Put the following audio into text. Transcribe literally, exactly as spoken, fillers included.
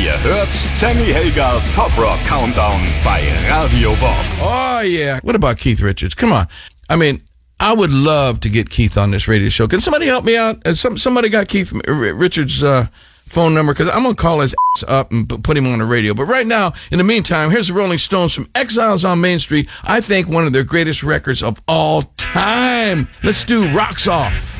Ihr hört Sammy Hagars Top Rock Countdown bei Radio Bob. Oh, yeah. What about Keith Richards? Come on. I mean, I would love to get Keith on this radio show. Can somebody help me out? Has some, somebody got Keith Richards' uh, phone number? Because I'm going to call his ass up and put him on the radio. But right now, in the meantime, here's the Rolling Stones from Exiles on Main Street. I think one of their greatest records of all time. Let's do Rocks Off.